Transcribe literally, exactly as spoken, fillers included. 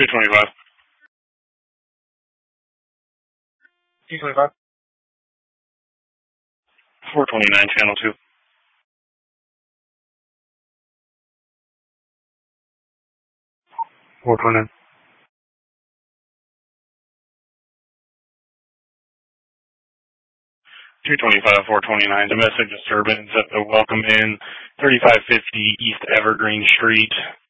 two twenty-five. two twenty-five. four twenty-nine, channel two. four twenty-nine. two twenty-five, four twenty-nine, domestic disturbance at the Welcome Inn, thirty-five fifty East Evergreen Street,